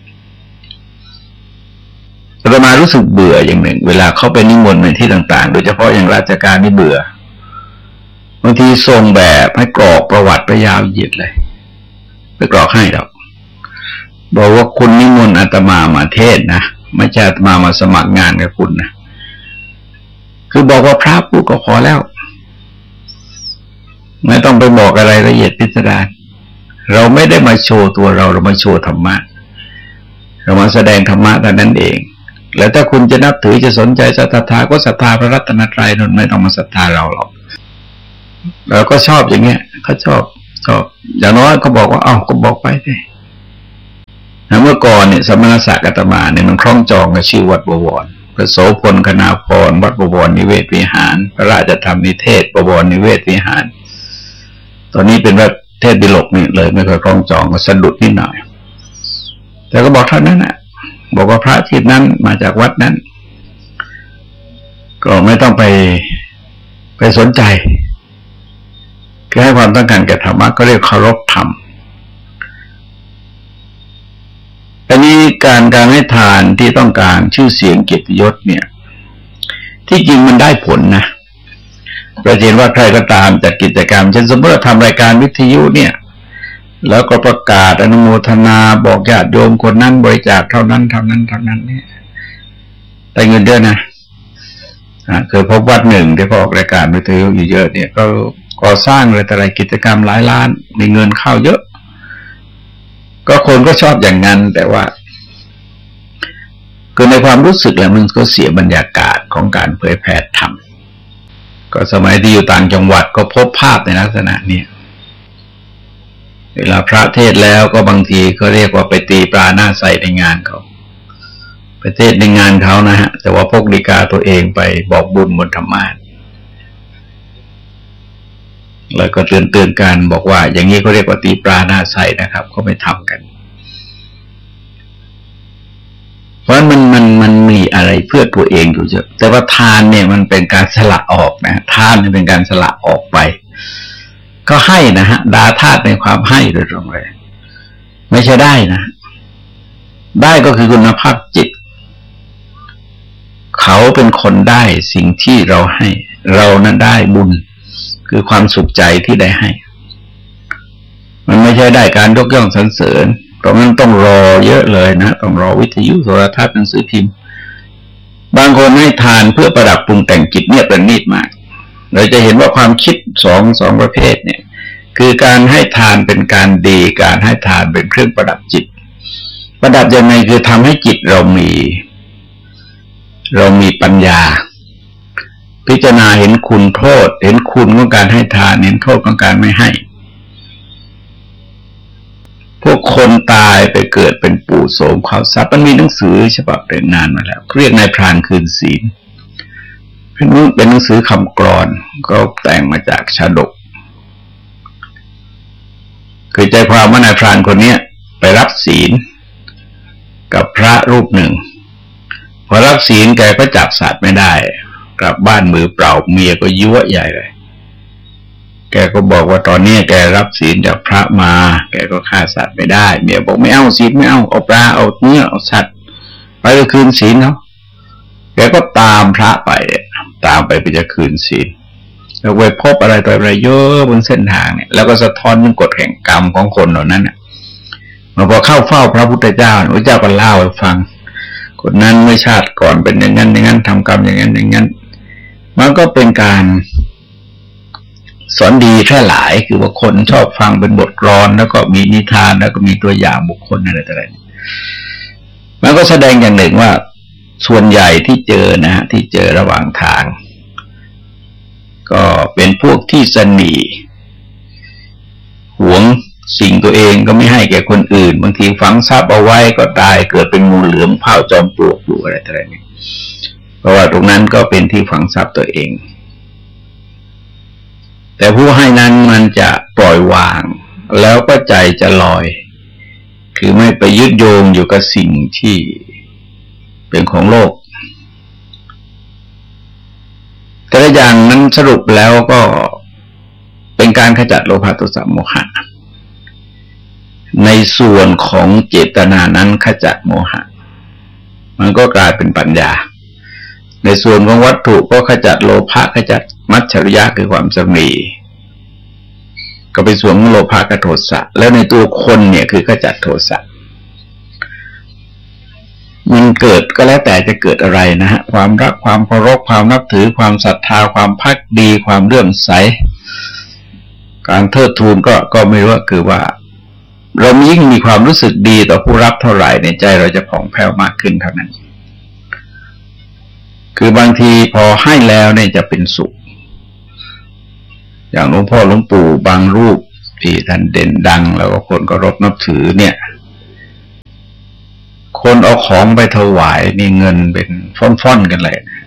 อาตมารู้สึกเบื่ออย่างหนึ่งเวลาเขาไปนิมนต์ในที่ต่างๆโดยเฉพาะอย่างราชการนี่เบื่อบางทีส่งแบบให้กรอกประวัติไปยาวเหยียดเลยไปกรอกให้เราบอกว่าคุณนิมนต์อาตมามาเทศนะไม่ใช่อาตมาสมัครงานกับคุณนะคือบอกว่าพระพูดก็พอแล้วไม่ต้องไปบอกอะไรละเอียดพิสดารเราไม่ได้มาโชว์ตัวเรามาโชว์ธรรมะเรามาแสดงธรรมะแต่นั้นเองแล้วถ้าคุณจะนับถือจะสนใจศรัทธาก็ศรัทธาพระรัตนตรัยนั่นไม่ต้องมาศรัทธาเราหรอกเราก็ชอบอย่างเงี้ยเขาชอบก็อย่างน้อยก็บอกว่าก็บอกไปสิเมื่อก่อนเนี่ยสมณศักดิ์อาตมาเนี่ยมันคล้องจองกับชื่อวัดบวรพระโสพลคณาภรณ์วัดบวรนิเวศวิหารพระราชธรรมนิเทศบวรนิเวศวิหารตอนนี้เป็นวัดเทศบิลกนี่เลยไม่เคยคล้องจองก็สะดุดนิดหน่อยแต่ก็บอกเท่านั้นแหละบอกว่าพระที่นั้นมาจากวัดนั้นก็ไม่ต้องไปสนใจคือให้ความต้องการแก่ธรรมะก็เรียกเคารพธรรมอันนี้การให้ทานที่ต้องการชื่อเสียงเกียรติยศเนี่ยที่จริงมันได้ผลนะเราเห็นว่าใครก็ตามจัดกิจกรรมเช่นสมมติเราทำรายการวิทยุเนี่ยแล้วก็ประกาศอนุโมทนาบอกญาติโยมคนนั้นบริจาคเท่านั้นเนี่ยได้เงินเยอะนะเคยพบวัดหนึ่งที่เขาออกรายการวิทยุอยู่เยอะเนี่ยก็ก่อสร้างอะไรกิจกรรมหลายล้านมีเงินเข้าเยอะก็คนก็ชอบอย่างนั้นแต่ว่าคือในความรู้สึกแล้วมันก็เสียบรรยากาศของการเผยแผ่ธรรมก็สมัยที่อยู่ต่างจังหวัดก็พบภาพในลักษณะนี้เวลาพระเทศแล้วก็บางทีก็เรียกว่าไปตีปลาหน้าใสในงานเขาไปเทศในงานเขานะฮะแต่ว่าพกฎีกาตัวเองไปบอกบุญบนธรรมะแล้วก็เตือนกันบอกว่าอย่างนี้เขาเรียกว่าตีปลาหน้าใสนะครับเขาไม่ทำกันเพราะมันมีอะไรเพื่อตัวเองอยู่เยอะแต่ว่าทานเนี่ยมันเป็นการสละออกนะทานเป็นการสละออกไปก็ให้นะฮะดาธาตุในความให้โดยตรงเลยไม่ใช่ได้นะได้ก็คือคุณภาพจิตเขาเป็นคนได้สิ่งที่เราให้เรานั้นได้บุญคือความสุขใจที่ได้ให้มันไม่ใช่ได้การยกย่องสรรเสริญตรงนั้นต้องรอเยอะเลยนะต้องรอวิทยุโทรทัศน์หนังสือพิมพ์บางคนให้ทานเพื่อประดับปรุงแต่งจิตเนี่ยประณีตมากเราจะเห็นว่าความคิดสองประเภทเนี่ยคือการให้ทานเป็นการดีการให้ทานเป็นเครื่องประดับจิตประดับยังไงคือทำให้จิตเรามีปัญญาพิจารณาเห็นคุณโทษเห็นคุณของการให้ทานเห็นโทษของการไม่ให้พวกคนตายไปเกิดเป็นปู่โสมข้าวทรัพย์มันมีหนังสือฉบับเป็นนานมาแล้วเรียกนายพรานคืนศีลเป็นหนังสือคำกลอนก็แต่งมาจากชาดกคือใจความว่านายพรานคนนี้ไปรับศีลกับพระรูปหนึ่งพอรับศีลแกก็จับสัตว์ไม่ได้กลับบ้านมือเปล่าเมียก็ยั่วใหญ่เลยแกก็บอกว่าตอนนี้แกรับศีลจากพระมาแกก็ฆ่าสัตว์ไม่ได้เมียบอกไม่เอาศีลไม่เอาปลาเอาเนื้อเอาสัตว์ไปก็คืนศีลเขาแกก็ตามพระไปตามไปจะคืนศีลแล้วไปพบอะไรต่ออะไรเยอะบนเส้นทางเนี่ยแล้วก็สะท้อนถึงกฎแห่งกรรมของคนเหล่านั้นพอเข้าเฝ้าพระพุทธเจ้าพระเจ้าก็เล่าให้ฟังคนนั้นเมื่อชาติก่อนเป็นอย่างนั้นทำกรรมอย่างนั้นมันก็เป็นการสอนดีแค่หลายคือว่าคนชอบฟังเป็นบทกลอนแล้วก็มีนิทานแล้วก็มีตัวอย่างบุคคลอะไรต่างๆมันก็แสดงอย่างหนึ่งว่าส่วนใหญ่ที่เจอนะฮะที่เจอระหว่างทางก็เป็นพวกที่สนีหวงสิ่งตัวเองก็ไม่ให้แก่คนอื่นบางทีฝังทรัพย์เอาไว้ก็ตายเกิดเป็นงูเหลือมเผาจอมปลวกอยู่อะไรต่างๆเพราะว่าตรงนั้นก็เป็นที่ฝังทรัพย์ตัวเองแต่ผู้ให้นั้นมันจะปล่อยวางแล้วก็ใจจะลอยคือไม่ไปยึดโยงอยู่กับสิ่งที่เป็นของโลกแต่ละอย่างนั้นสรุปแล้วก็เป็นการขจัดโลภะโทสะโมหะในส่วนของเจตนานั้นขจัดโมหะมันก็กลายเป็นปัญญาในส่วนของวัตถุก็ขจัดโลภะขจัดมัจฉริยะคือความสำนีก็เป็นส่วนของโลภะกับโทสะแล้วในตัวคนเนี่ยคือขจัดโทสะมันเกิดก็แล้วแต่จะเกิดอะไรนะฮะความรักความเคารพความนับถือความศรัทธาความภักดีความเลื่อมใสการเทิดทูนก็ไม่รู้คือว่าเรายิ่งมีความรู้สึกดีต่อผู้รับเท่าไหร่ในใจเราจะผ่องแผ้วมากขึ้นเท่านั้นคือบางทีพอให้แล้วเนี่ยจะเป็นสุขอย่างหลวงพ่อหลวงปู่บางรูปที่ท่านเด่นดังแล้วก็คนเคารพนับถือเนี่ยคนเอาของไปถวายนี่เงินเป็นฟ่อนๆกันเลยนะ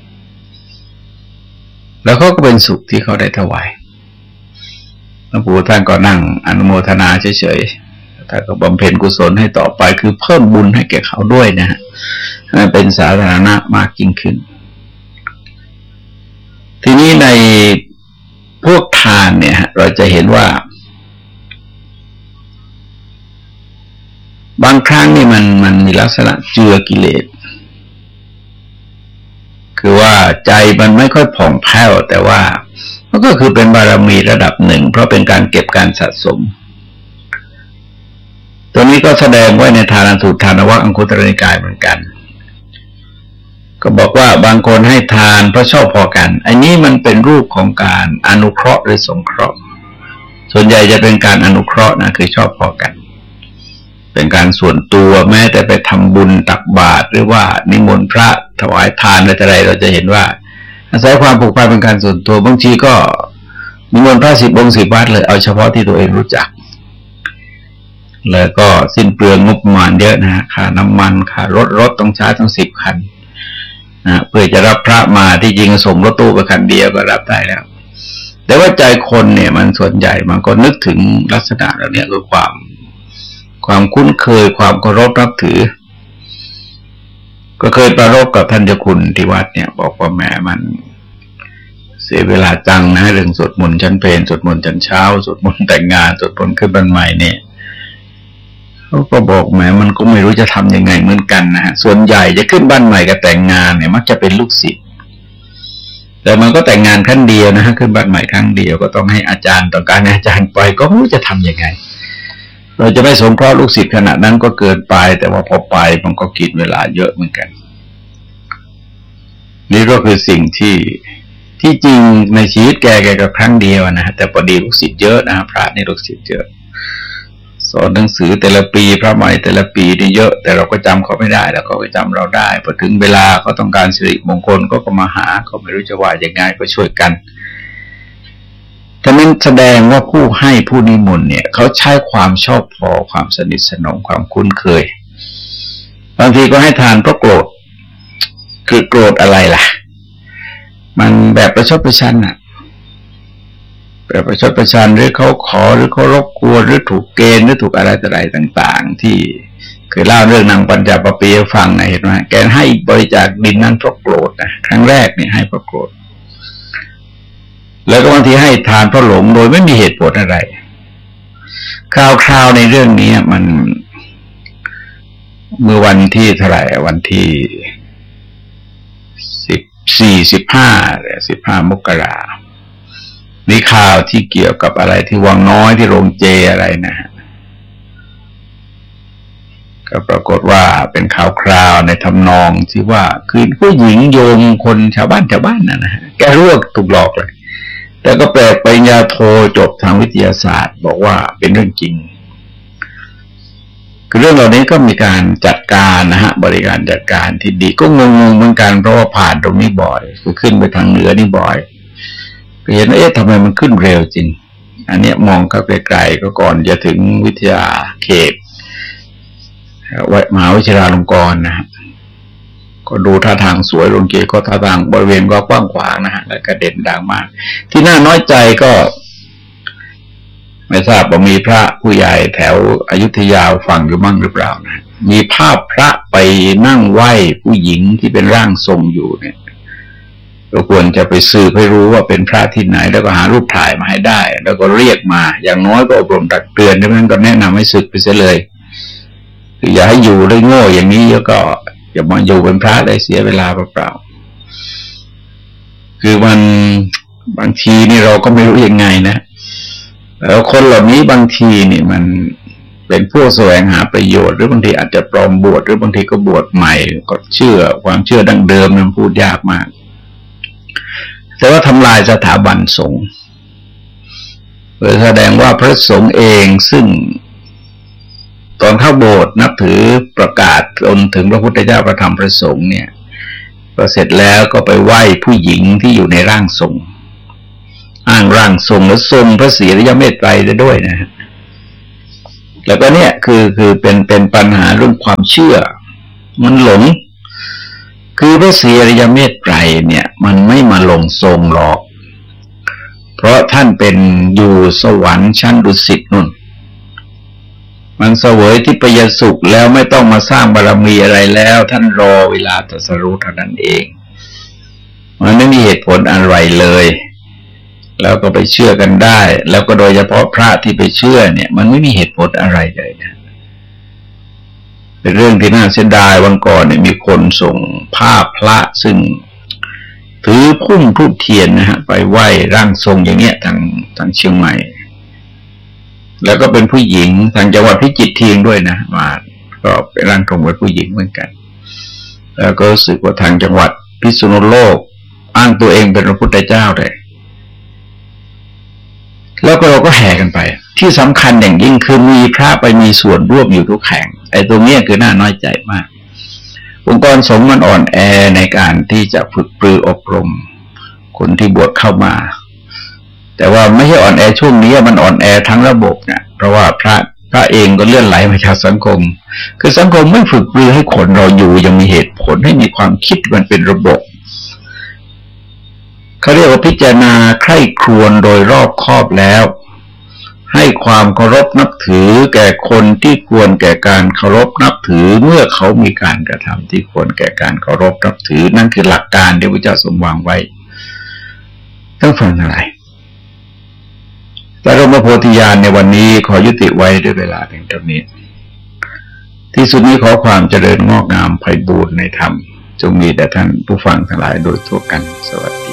แล้วเขาก็เป็นสุขที่เขาได้ถวายหลวงปู่ท่านก็นั่งอนุโมทนาเฉยๆท่านก็บำเพ็ญกุศลให้ต่อไปคือเพิ่มบุญให้แก่เขาด้วยนะฮะเป็นสาธารณะมากยิ่งขึ้นทีนี้ในพวกทานเนี่ยเราจะเห็นว่าบางครั้งนี่มันมีลักษณะเจือกิเลสคือว่าใจมันไม่ค่อยผ่องแผ้วแต่ว่ามันก็คือเป็นบารมีระดับหนึ่งเพราะเป็นการเก็บการสะสมตัวนี้ก็แสดงไว้ในทานสูตรทานวรรคอังคุตรนิกายเหมือนกันก็บอกว่าบางคนให้ทานเพราะชอบพอกันอันนี้มันเป็นรูปของการอนุเคราะห์หรือสงเคราะห์ส่วนใหญ่จะเป็นการอนุเคราะห์นะคือชอบพอกันเป็นการส่วนตัวแม้แต่ไปทำบุญตักบาตรหรือว่านิมนต์พระถวายทานอะไรเราจะเห็นว่าอาศัยความผูกพันเป็นการส่วนตัวบางทีก็นิมนต์พระ10 องค์ 10 วัดเลยเอาเฉพาะที่ตัวเองรู้จักแล้วก็สิ้นเปลืองงบประมาณเยอะนะค่าน้ำมันค่ารถต้องใช้ทั้ง10 คันนะเพื่อจะรับพระมาที่จริงส่งรถตู้ไปคันเดียวก็รับได้แล้วแต่ว่าใจคนเนี่ยมันส่วนใหญ่มันก็นึกถึงลักษณะเหล่านี้คือความคุ้นเคยความเคารพนับถือก็เคยประรบกับท่านเจ้าคุณที่วัดเนี่ยบอกว่าแม่มันเสียเวลาจังนะเรื่องสวดมนต์ชั้นเพลสวดมนต์ชั้นเช้าสวดมนต์แต่งงานสวดมนต์ขึ้นบ้านใหม่เนี่ยเขาก็บอกแม่มันก็ไม่รู้จะทำยังไงเหมือนกันนะฮะส่วนใหญ่จะขึ้นบ้านใหม่กับแต่งงานเนี่ยมักจะเป็นลูกศิษย์แต่มันก็แต่งงานครั้งเดียวนะฮะขึ้นบ้านใหม่ครั้งเดียวก็ต้องให้อาจารย์ต้องการอาจารย์ไปก็ไม่รู้จะทำยังไงเราจะไม่สงเคราะห์ลูกศิษย์ขนาดนั้นก็เกินไปแต่ว่าพอไปมันก็กินเวลาเยอะเหมือนกันนี่ก็คือสิ่งที่จริงในชีวิตแกก็ครั้งเดียวนะแต่พอดีลูกศิษย์เยอะนะพระนี่ลูกศิษย์เยอะสอนหนังสือแต่ละปีพระใหม่แต่ละปีนี่เยอะแต่เราก็จำเขาไม่ได้แล้วเขาก็จำเราได้พอถึงเวลาเขาต้องการสิริมงคลก็มาหาเขาไม่รู้จะว่ายังไงก็ช่วยกันแต่นั้นแสดงว่าผู้ให้ผู้นิมนต์เนี่ยเขาใช้ความชอบพอความสนิทสนมความคุ้นเคยบางทีก็ให้ทานเพราะโกรธคือโกรธอะไรล่ะมันแบบประชดประชันอ่ะแบบประชดประชันหรือเขาขอหรือเขารบกวนหรือถูกเกณฑ์หรือถูกอะไรต่ออะไรต่างๆที่เคยเล่าเรื่องนางปัญจปปีให้ฟังนะเห็นไหมแกให้บริจาคดินนั้นเพราะโกรธนะครั้งแรกเนี่ยให้เพราะโกรธแล้วก็บางทีให้ทานเพราะหลงโดยไม่มีเหตุผลอะไรคราวในเรื่องนี้มันเมื่อวันที่เท่าไหร่วันที่15 มกรามีข่าวที่เกี่ยวกับอะไรที่วังน้อยที่โรงเจอะไรนะฮะก็ปรากฏว่าเป็นข่าวคราวในทำนองที่ว่าคือผู้หญิงโยมคนชาวบ้านนะฮะแกรู้ว่าถูกหลอกเลยแต่ก็แปลปริญญาโทจบทางวิทยาศาสตร์บอกว่าเป็นเรื่องจริงคือเรื่องเหล่านี้ก็มีการจัดการนะฮะบริการจัดการที่ดีก็งงเหมือนกันเพราะว่าผ่านตรงนี้บ่อยคือขึ้นไปทางเหนือนี่บ่อยก็เห็นว่าทำไมมันขึ้นเร็วจริงอันนี้มองเข้าไปไกลก็ก่อนจะถึงวิทยาเขตมหาวิทยาลงกรณ์นะฮะก็ดูท่าทางสวยลงเกศก็ท่าทางบริเวณก็กว้างขวางนะฮะและกระเด็นดังมากที่น่าน้อยใจก็ไม่ทราบว่ามีพระผู้ใหญ่แถวอยุธยาฟังอยู่มั่งหรือเปล่านะมีภาพพระไปนั่งไหว้ผู้หญิงที่เป็นร่างทรงอยู่เนี่ยเราควรจะไปสืบให้รู้ว่าเป็นพระที่ไหนแล้วก็หารูปถ่ายมาให้ได้แล้วก็เรียกมาอย่างน้อยก็อบรมตักเตือนดังนั้นก็แนะนำให้สึกไปเสียเลยคืออย่าให้อยู่เลยโง่อย่างนี้แล้วก็อย่ามาอยู่เป็นพระได้เสียเวลาเปล่าๆคือมันบางทีนี่เราก็ไม่รู้ยังไงนะแล้วคนเหล่านี้บางทีนี่มันเป็นผู้แสวงหาประโยชน์หรือบางทีอาจจะปลอมบวชหรือบางทีก็บวชใหม่ก็เชื่อความเชื่อดั้งเดิมมันพูดยากมากแต่ว่าทำลายสถาบันสงฆ์เพื่อแสดงว่าพระสงฆ์เองซึ่งตอนเข้าโบสถ์นับถือประกาศตนถึงพระพุทธเจ้าพระธรรมพระสงฆ์เนี่ยพอเสร็จแล้วก็ไปไหว้ผู้หญิงที่อยู่ในร่างทรงอ้างร่างทรงและทรงพระศรีอริยเมตไตรได้ด้วยนะแล้วก็เนี่ยคือเป็นปัญหาเรื่องความเชื่อมันหลงคือพระศรีอริยเมตไตรเนี่ยมันไม่มาลงทรงหรอกเพราะท่านเป็นอยู่สวรรค์ชั้นดุสิตนู่นมันเสวยทิพยสุขแล้วไม่ต้องมาสร้างบารมีอะไรแล้วท่านรอเวลาตรัสรู้เท่านั้นเองมันไม่มีเหตุผลอะไรเลยแล้วก็ไปเชื่อกันได้แล้วก็โดยเฉพาะพระที่ไปเชื่อเนี่ยมันไม่มีเหตุผลอะไรเลยนะเป็นเรื่องที่น่าเสียดายวันก่อนเนี่ยมีคนส่งภาพพระซึ่งถือพุ่มทูบเทียนนะฮะไปไหว้ร่างทรงอย่างเงี้ยทางเชียงใหม่แล้วก็เป็นผู้หญิงทางจังหวัดพิจิตรทีงด้วยนะมาก็เป็นร่างทรงเป็นผู้หญิงเหมือนกันแล้วก็รู้สึกว่าทางจังหวัดพิษณุโลกอ้างตัวเองเป็นพระพุทธเจ้าเลยแล้วก็เราก็แห่กันไปที่สำคัญอย่างยิ่งคือมีพระไปมีส่วนร่วมอยู่ทุกแห่งไอ้ตรงนี้คือน่าน้อยใจมากองค์กรสงฆ์มันอ่อนแอในการที่จะฝึกปรืออบรมคนที่บวชเข้ามาแต่ว่าไม่ใช่อ่อนแอช่วงนี้มันอ่อนแอทั้งระบบเนี่ยเพราะว่าพระเองก็เลื่อนไหลมาจากสังคมคือสังคมไม่ฝึกปรือให้คนเราอยู่ยังมีเหตุผลให้มีความคิดมันเป็นระบบเขาเรียกว่าพิจารณาใคร่ครวญโดยรอบคอบแล้วให้ความเคารพนับถือแก่คนที่ควรแก่การเคารพนับถือเมื่อเขามีการกระทำที่ควรแก่การเคารพนับถือนั่นคือหลักการที่พระเจ้าทรงวางไว้ต้องฟังอะไรแต่ร่มโพธิญาณในวันนี้ขอยุติไว้ด้วยเวลาเพียงเท่านี้ที่สุดนี้ขอความเจริญงอกงามไพบูรย์ในธรรมจงมีแด่ท่านผู้ฟังทั้งหลายโดยทั่วกันสวัสดี